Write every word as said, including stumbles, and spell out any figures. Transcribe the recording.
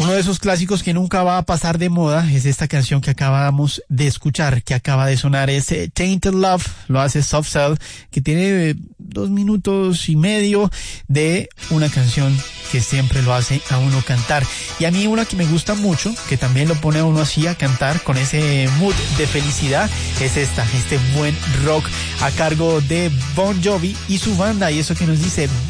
Uno de esos clásicos que nunca va a pasar de moda es esta canción que acabamos de escuchar, que acaba de sonar, es eh, Tainted Love, lo hace Soft Cell, que tiene eh, dos minutos y medio de una canción que siempre lo hace a uno cantar. Y a mí una que me gusta mucho, que también lo pone a uno así a cantar con ese mood de felicidad, es esta, este buen rock a cargo de Bon Jovi y su banda, y eso que nos dice